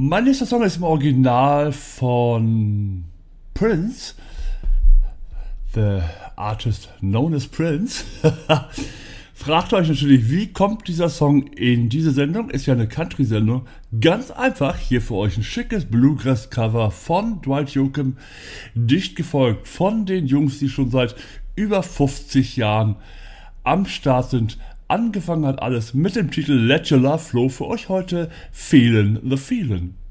Mein nächster Song ist im Original von Prince, the artist known as Prince. Fragt euch natürlich, wie kommt dieser Song in diese Sendung? Ist ja eine Country-Sendung. Ganz einfach, hier für euch ein schickes Bluegrass-Cover von Dwight Yoakam, dicht gefolgt von den Jungs, die schon seit über 50 Jahren am Start sind. Angefangen hat alles mit dem Titel Let Your Love Flow. Für euch heute Feelin' the Feelin'.